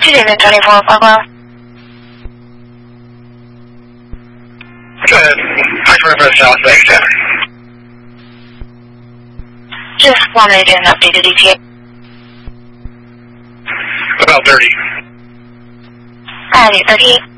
David 24 Fargo. Go ahead. Customer for South Lake Center. Just wanted to get an updated ETA. About 30. Alrighty, 30.